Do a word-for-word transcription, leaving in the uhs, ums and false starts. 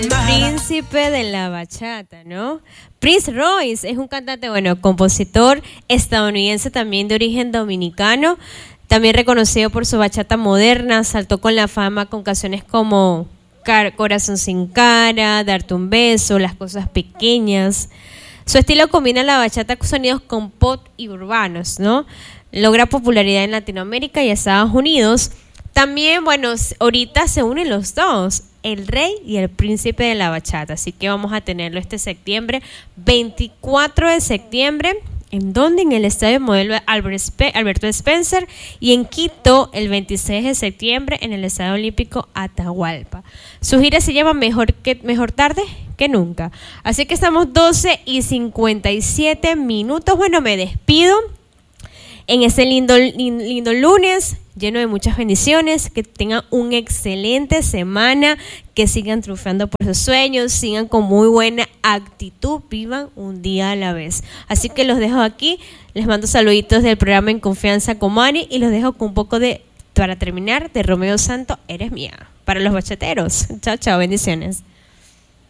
El príncipe de la bachata, ¿no? Prince Royce es un cantante, bueno, compositor estadounidense también de origen dominicano, también reconocido por su bachata moderna, saltó con la fama con canciones como Car- Corazón sin cara, Darte un beso, Las cosas pequeñas. Su estilo combina la bachata con sonidos con pop y urbanos, ¿no? Logra popularidad en Latinoamérica y Estados Unidos. También, bueno, ahorita se unen los dos, el rey y el príncipe de la bachata. Así que vamos a tenerlo este septiembre, veinticuatro de septiembre. ¿En dónde? En el Estadio Modelo Albert Spe- Alberto Spencer. Y en Quito, el veintiséis de septiembre, en el Estadio Olímpico Atahualpa. Su gira se llama Mejor, que, Mejor tarde que nunca. Así que estamos doce y cincuenta y siete minutos. Bueno, me despido en este lindo, lindo, lindo lunes, lleno de muchas bendiciones, que tengan una excelente semana, que sigan triunfando por sus sueños, sigan con muy buena actitud, vivan un día a la vez. Así que los dejo aquí, les mando saluditos del programa En Confianza con Mari y los dejo con un poco de, para terminar, de Romeo Santo, Eres Mía, para los bachateros. Chao, chao, bendiciones.